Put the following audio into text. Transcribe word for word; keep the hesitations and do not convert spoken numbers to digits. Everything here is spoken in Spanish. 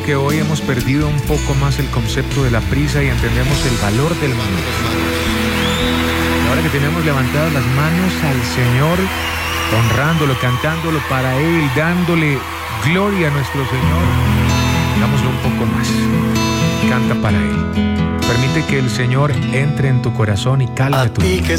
que hoy hemos perdido un poco más el concepto de la prisa y entendemos el valor del minuto. Ahora que tenemos levantadas las manos al Señor, honrándolo, cantándolo para Él, dándole gloria a nuestro Señor, hagámoslo un poco más. Canta para Él. Permite que el Señor entre en tu corazón y calme tu vida.